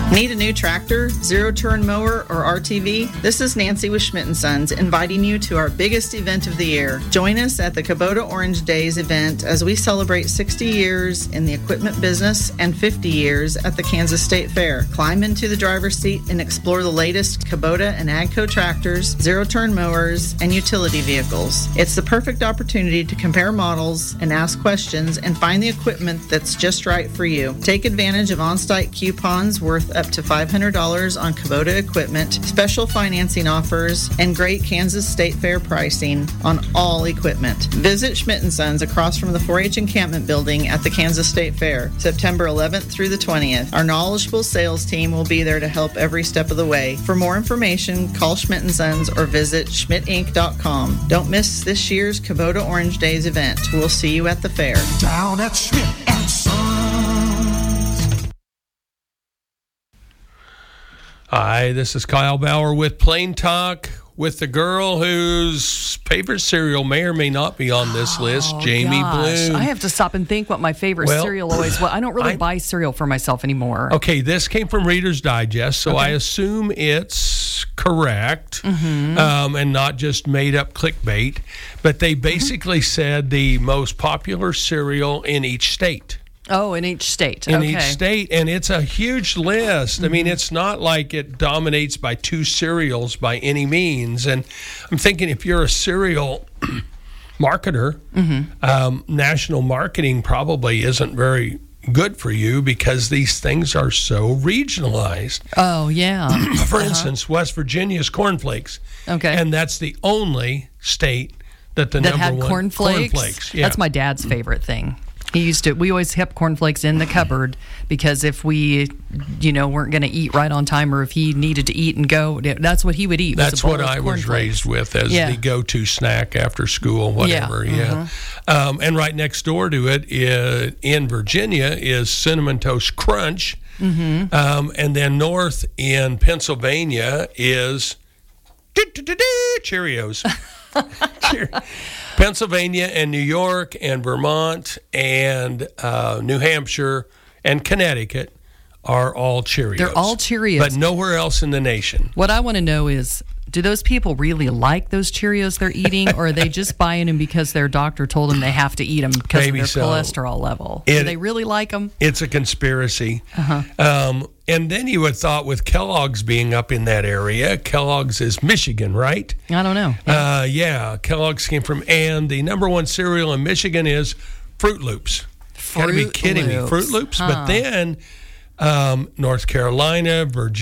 Need a new tractor, zero-turn mower, or RTV? This is Nancy with Schmidt & Sons inviting you to our biggest event of the year. Join us at the Kubota Orange Days event as we celebrate 60 years in the equipment business and 50 years at the Kansas State Fair. Climb into the driver's seat and explore the latest Kubota and AGCO tractors, zero-turn mowers, and utility vehicles. It's the perfect opportunity to compare models and ask questions and find the equipment that's just right for you. Take advantage of on-site coupons worth up to $500 on Kubota equipment, special financing offers, and great Kansas State Fair pricing on all equipment. Visit Schmidt & Sons across from the 4-H encampment building at the Kansas State Fair, September 11th through the 20th. Our knowledgeable sales team will be there to help every step of the way. For more information, call Schmidt & Sons or visit schmidtinc.com. Don't miss this year's Kubota Orange Days event. We'll see you at the fair. Down at Schmidt & Sons. Hi, this is Kyle Bauer with Plain Talk with the girl whose favorite cereal may or may not be on this list, Jamie Bloom. I have to stop and think what my favorite cereal always was. I don't really buy cereal for myself anymore. Okay, this came from Reader's Digest, so I assume it's correct and not just made up clickbait. But they basically said the most popular cereal in each state. Oh, in each state. In each state, and it's a huge list. I mean, it's not like it dominates by two cereals by any means. And I'm thinking if you're a cereal marketer, national marketing probably isn't very good for you because these things are so regionalized. Oh, yeah. For instance, West Virginia's cornflakes. Okay. And that's the only state that that number had one cornflakes. Yeah. That's my dad's favorite thing. We always kept cornflakes in the cupboard because if we, weren't going to eat right on time or if he needed to eat and go, that's what he would eat. That's what I was raised with as the go-to snack after school, whatever. And right next door to it in Virginia is Cinnamon Toast Crunch. And then north in Pennsylvania is Cheerios. Pennsylvania and New York and Vermont and New Hampshire and Connecticut are all Cheerios. They're all Cheerios. But nowhere else in the nation. What I want to know is, do those people really like those Cheerios they're eating, or are they just buying them because their doctor told them they have to eat them because of their cholesterol level? Do they really like them? It's a conspiracy. And then you would have thought with Kellogg's being up in that area, Kellogg's is Michigan, right? I don't know. Kellogg's came from, and the number one cereal in Michigan is Fruit Loops. Got to be kidding me. Fruit Loops. But then North Carolina,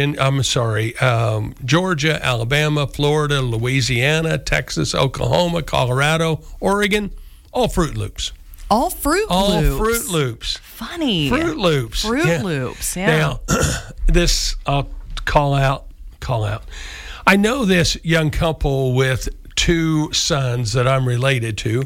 Georgia, Alabama, Florida, Louisiana, Texas, Oklahoma, Colorado, Oregon, all Fruit Loops. All Fruit Loops. Funny. Fruit Loops. Fruit Loops, yeah. Now, this, I'll call out. I know this young couple with two sons that I'm related to.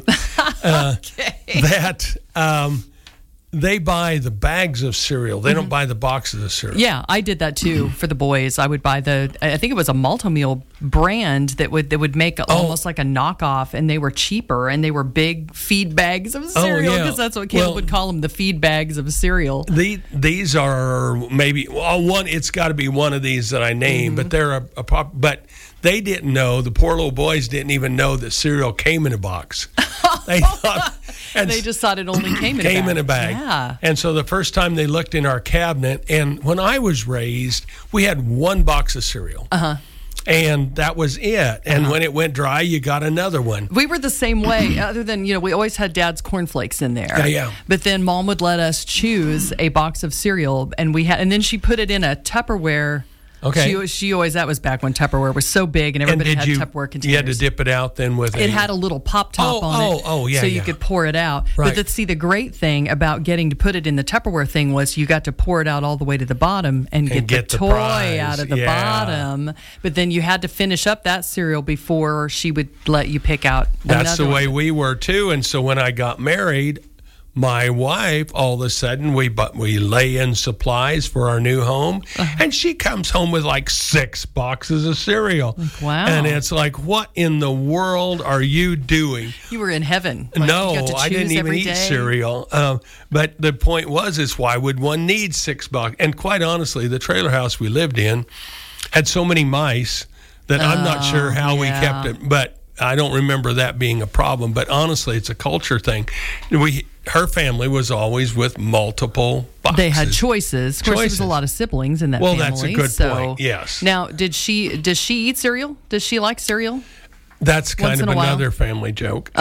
That they buy the bags of cereal. They don't buy the boxes of cereal. Yeah, I did that too for the boys. I would buy I think it was a Multi-Meal brand that would make almost like a knockoff, and they were cheaper, and they were big feed bags of cereal because that's what Caleb would call them, the feed bags of cereal. These are maybe one. It's got to be one of these that I named, but they're but they didn't know. The poor little boys didn't even know that cereal came in a box. They thought. And they just thought it only came in a bag. Yeah. And so the first time they looked in our cabinet, and when I was raised, we had one box of cereal. And that was it. And when it went dry, you got another one. We were the same way, other than, we always had Dad's cornflakes in there. Yeah. But then Mom would let us choose a box of cereal, and then she put it in a Tupperware. Okay. She always, that was back when Tupperware was so big and everybody had Tupperware containers. You had to dip it out then with it had a little pop top on it. So you could pour it out. Right. But the great thing about getting to put it in the Tupperware thing was you got to pour it out all the way to the bottom and get the toy out of the bottom. But then you had to finish up that cereal before she would let you pick out another That's the way we were too. And so when I got married, my wife, all of a sudden, we lay in supplies for our new home, and she comes home with like 6 boxes of cereal. Wow. And it's like, what in the world are you doing? You were in heaven. Like, no, you got to I didn't even eat cereal. But the point is why would one need 6 boxes? And quite honestly, the trailer house we lived in had so many mice that I'm not sure how we kept it. But I don't remember that being a problem. But honestly, it's a culture thing. Her family was always with multiple boxes. They had choices. Of course, there was a lot of siblings in that family. Well, that's a good point, yes. Now, does she eat cereal? Does she like cereal? That's kind of another family joke.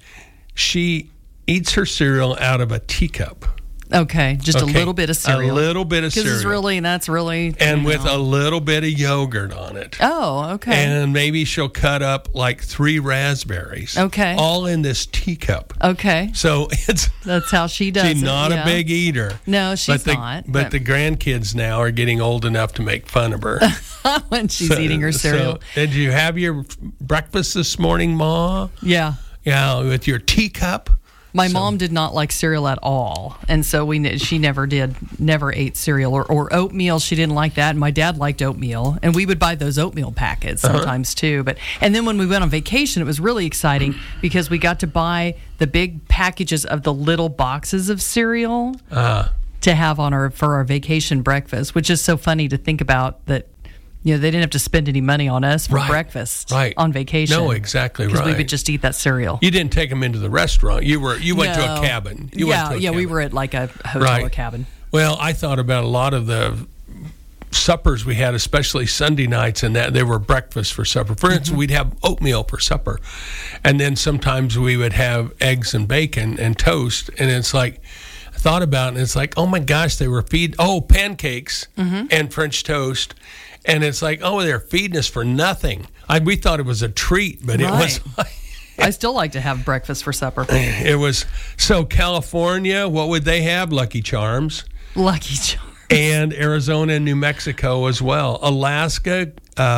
She eats her cereal out of a teacup. Okay, just a little bit of cereal. A little bit of cereal. Because that's really... And with a little bit of yogurt on it. Oh, okay. And maybe she'll cut up like 3 raspberries. Okay. All in this teacup. Okay. So that's how she does it. She's not a big eater. No, she's not. But the grandkids now are getting old enough to make fun of her. When she's eating her cereal. So, did you have your breakfast this morning, Ma? Yeah. Yeah, with your teacup? My mom did not like cereal at all, and so she never ate cereal or oatmeal. She didn't like that, and my dad liked oatmeal, and we would buy those oatmeal packets sometimes too. And then when we went on vacation, it was really exciting because we got to buy the big packages of the little boxes of cereal to have for our vacation breakfast, which is so funny to think about that. They didn't have to spend any money on us for breakfast on vacation. No, exactly right. Because we would just eat that cereal. You didn't take them into the restaurant. You went to a cabin. We were at like a hotel or cabin. Well, I thought about a lot of the suppers we had, especially Sunday nights, and that they were breakfast for supper. For instance, we'd have oatmeal for supper, and then sometimes we would have eggs and bacon and toast, and it's like, I thought about it, and it's like, oh my gosh, they were pancakes and French toast. And it's like, they're feeding us for nothing. We thought it was a treat, but it was. I still like to have breakfast for supper. It was. So California, what would they have? Lucky Charms. Lucky Charms. And Arizona and New Mexico as well. Alaska,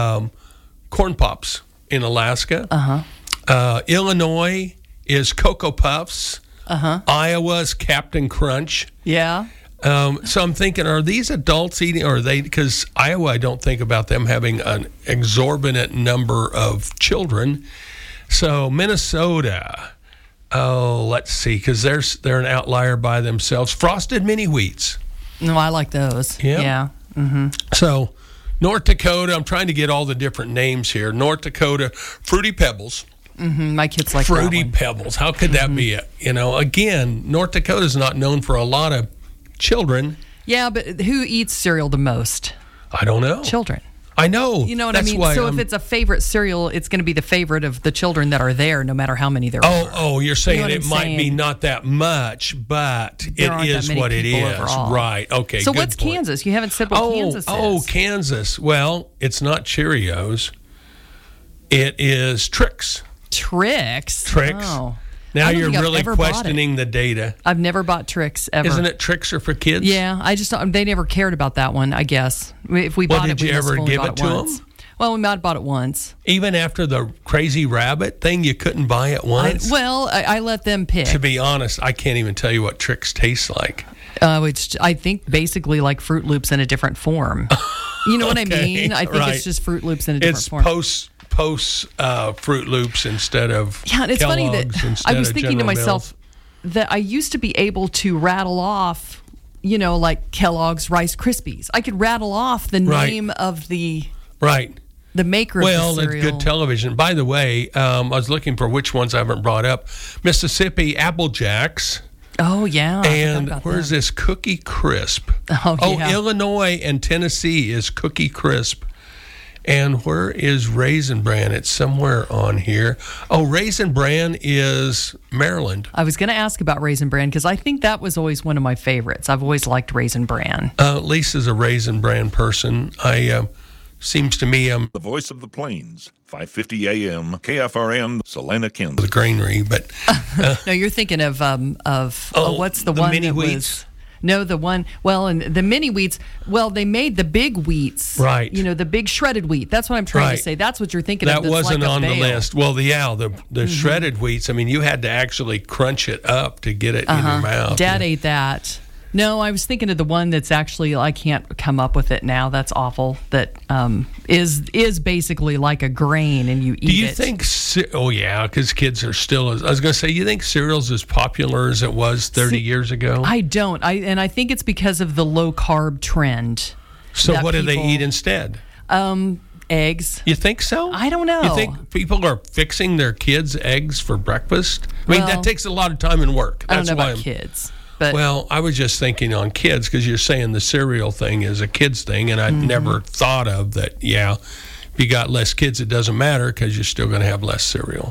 Corn Pops in Alaska. Illinois is Cocoa Puffs. Iowa's Captain Crunch. Yeah. So I'm thinking, are these adults eating, or are they, because Iowa, I don't think about them having an exorbitant number of children. So Minnesota, let's see, because they're an outlier by themselves. Frosted Mini Wheats. No, I like those. Yeah. So North Dakota, I'm trying to get all the different names here. North Dakota, Fruity Pebbles. My kids like Fruity that one. Pebbles. How could that be? Again, North Dakota is not known for a lot of children. Yeah, but who eats cereal the most? I don't know. Children. I know. You know what I mean? So if it's a favorite cereal, it's going to be the favorite of the children that are there, no matter how many there are. Oh, you're saying it might be not that much, but it is what it is. Overall. Right. Okay. So what's point. Kansas? You haven't said what Kansas is. Oh, Kansas. Well, it's not Cheerios. It is Trix. Trix? Oh. Now you're really questioning the data. I've never bought Trix ever. Isn't it Trix are for kids? Yeah, they never cared about that one, I guess. If we bought it, did you ever give it to them? Well, we might have bought it once. Even after the crazy rabbit thing, you couldn't buy it once? I let them pick. To be honest, I can't even tell you what Trix tastes like. It's, I think, basically like Fruit Loops in a different form. You know what I mean? I think it's just Fruit Loops in a different form. It's post Fruit Loops instead of it's Kellogg's, funny that I was thinking to myself that I used to be able to rattle off, like Kellogg's Rice Krispies. I could rattle off the name of the the maker of the cereal. Well, that's good television. By the way, I was looking for which ones I haven't brought up. Mississippi Apple Jacks. Oh, yeah. And where's this Cookie Crisp? Illinois and Tennessee is Cookie Crisp. And where is Raisin Bran? It's somewhere on here. Oh, Raisin Bran is Maryland. I was going to ask about Raisin Bran because I think that was always one of my favorites. I've always liked Raisin Bran. Lisa's a Raisin Bran person. Seems to me I'm the voice of the plains, 5:50 a.m. KFRN, Salina, Kansas. The granary, but no, you're thinking of what's the one mini that wheats? No, the one, and the mini wheats, they made the big wheats. Right. The big shredded wheat. That's what I'm trying to say. That's what you're thinking of. That wasn't on the list. Well, the shredded wheats, you had to actually crunch it up to get it in your mouth. Dad ate that. No, I was thinking of the one that's actually, I can't come up with it now. That's awful. That is basically like a grain, and you eat it. Do you think? Because kids are still. I was going to say, you think cereal's as popular as it was 30 years ago? I don't. And I think it's because of the low carb trend. So what do they eat instead? Eggs. You think so? I don't know. You think people are fixing their kids eggs for breakfast? That takes a lot of time and work. I don't know about kids. But, I was just thinking on kids, because you're saying the cereal thing is a kid's thing, and I'd never thought of that, if you got less kids, it doesn't matter because you're still going to have less cereal.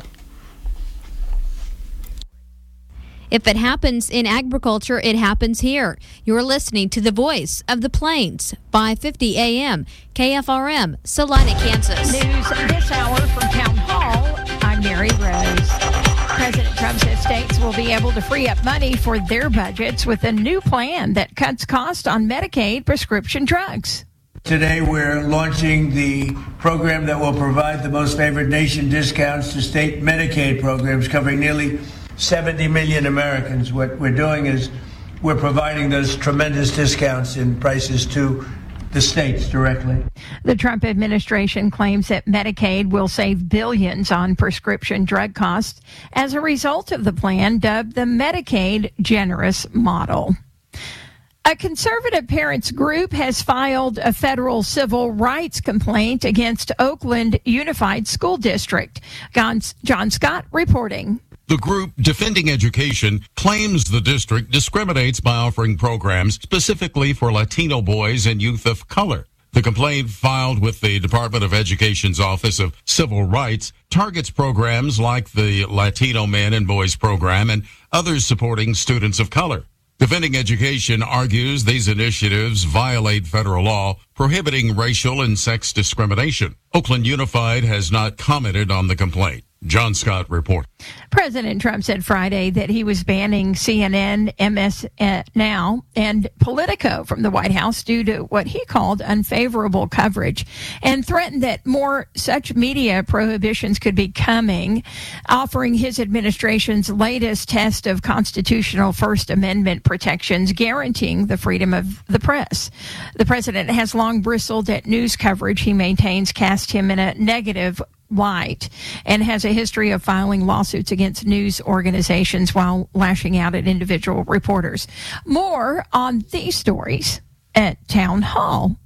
If it happens in agriculture, it happens here. You're listening to the Voice of the Plains, 550 AM, KFRM, Salina, Kansas. News this hour from Town Hall. I'm Mary Rose. President Trump says states will be able to free up money for their budgets with a new plan that cuts costs on Medicaid prescription drugs. Today we're launching the program that will provide the most favored nation discounts to state Medicaid programs covering nearly 70 million Americans. What we're doing is we're providing those tremendous discounts in prices to the states directly. The Trump administration claims that Medicaid will save billions on prescription drug costs as a result of the plan dubbed the Medicaid Generous Model. A conservative parents group has filed a federal civil rights complaint against Oakland Unified School District. John Scott reporting. The group Defending Education claims the district discriminates by offering programs specifically for Latino boys and youth of color. The complaint filed with the Department of Education's Office of Civil Rights targets programs like the Latino Men and Boys program and others supporting students of color. Defending Education argues these initiatives violate federal law prohibiting racial and sex discrimination. Oakland Unified has not commented on the complaint. John Scott report. President Trump said Friday that he was banning CNN, MS Now, and Politico from the White House due to what he called unfavorable coverage, and threatened that more such media prohibitions could be coming, offering his administration's latest test of constitutional First Amendment protections guaranteeing the freedom of the press. The president has long bristled at news coverage he maintains cast him in a negative light and has a history of filing lawsuits against news organizations while lashing out at individual reporters. More on these stories at townhall.com.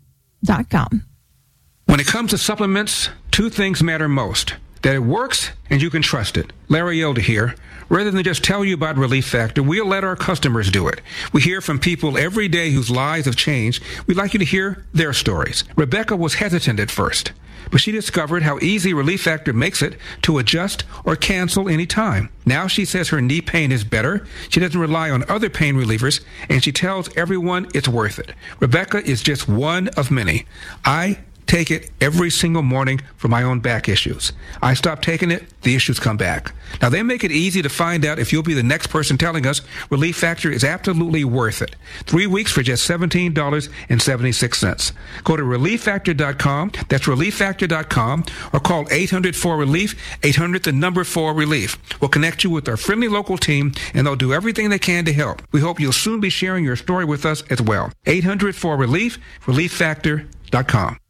When it comes to supplements, two things matter most: that it works and you can trust it. Larry Elder here. Rather than just tell you about Relief Factor, we'll let our customers do it. We hear from people every day whose lives have changed. We'd like you to hear their stories. Rebecca was hesitant at first, but she discovered how easy Relief Factor makes it to adjust or cancel any time. Now she says her knee pain is better, she doesn't rely on other pain relievers, and she tells everyone it's worth it. Rebecca is just one of many. I take it every single morning for my own back issues. I stop taking it, the issues come back. Now, they make it easy to find out if you'll be the next person telling us Relief Factor is absolutely worth it. 3 weeks for just $17.76. Go to ReliefFactor.com, that's ReliefFactor.com, or call 800-4RELIEF, 800-4RELIEF. We'll connect you with our friendly local team, and they'll do everything they can to help. We hope you'll soon be sharing your story with us as well. 800-4RELIEF, ReliefFactor.com.